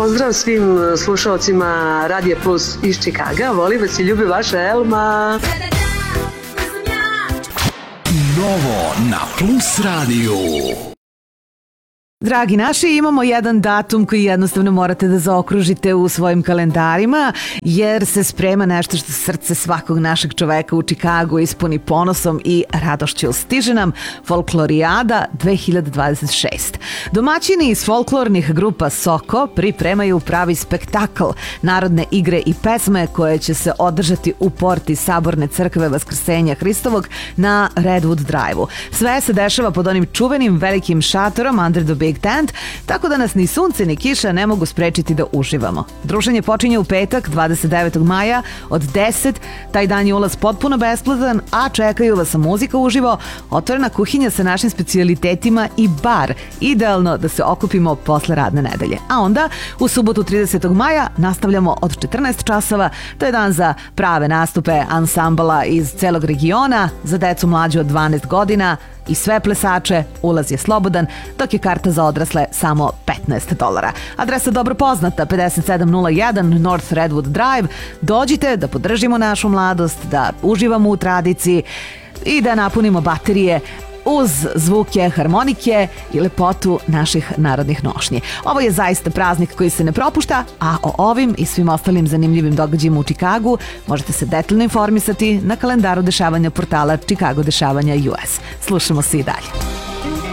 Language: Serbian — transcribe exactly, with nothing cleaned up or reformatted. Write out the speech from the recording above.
pozdrav svim slušalcima Radija Plus iz Čikaga. Volim vas i ljubi vaša Elma. Novo na Plus radiju. Dragi naši, imamo jedan datum koji jednostavno morate da zaokružite u svojim kalendarima, jer se sprema nešto što srce svakog našeg čoveka u Čikagu ispuni ponosom i radošću. Stiže nam Folklorijada dve hiljade dvadeset šest. Domaćini iz folklornih grupa Soko pripremaju pravi spektakl, narodne igre i pesme koje će se održati u porti Saborne crkve Vaskrsenja Hristovog na Redwood Drive-u. Sve se dešava pod onim čuvenim velikim šatorom Under the Big Tent, tako da nas ni sunce ni kiša ne mogu sprečiti da uživamo. Druženje počinje u petak, dvadeset devetog maja od deset. Taj dan je ulaz potpuno besplatan, a čekaju vas muzika uživo, otvorena kuhinja sa našim specijalitetima i bar. Idealno da se okupimo posle radne nedelje. A onda, u subotu tridesetog maja nastavljamo od četrnaest časova. To je dan za prave nastupe ansambala iz celog regiona, za decu mlađu od dvanaest godina i sve plesače. Ulaz je slobodan, dok je karta za odrasle samo petnaest dolara. Adresa dobro poznata, pedeset sedam nula jedan North Redwood Drive. Dođite da podržimo našu mladost, da uživamo u tradiciji i da napunimo baterije uz zvuke harmonike i lepotu naših narodnih nošnji. Ovo je zaista praznik koji se ne propušta, a o ovim i svim ostalim zanimljivim događajima u Čikagu možete se detaljno informisati na kalendaru dešavanja portala Chicago Dešavanja U S. Slušamo se i dalje.